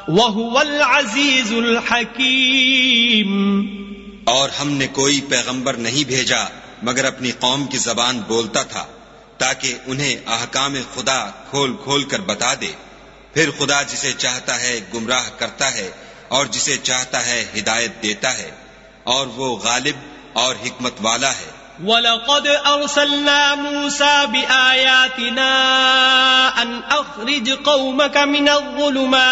वहुवल अज़ीज़ुल हकीम। और हमने कोई पैगंबर नहीं भेजा मगर अपनी कौम की जबान बोलता था, ताकि उन्हें अहकाम खुदा खोल खोल कर बता दे। फिर खुदा जिसे चाहता है गुमराह करता है और जिसे चाहता है हिदायत देता है, और वो गालिब और हिकमत वाला है। वलक़द अर्सलना मूसा बिआयातिना अन अख़रिज क़ौमक मिनज़्ज़ुलुमात